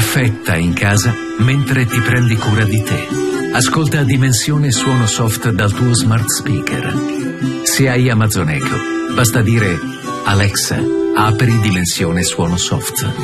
perfetta in casa mentre ti prendi cura di te. Ascolta Dimensione Suono Soft dal tuo smart speaker. Se hai Amazon Echo, basta dire: Alexa, apri Dimensione Suono Soft.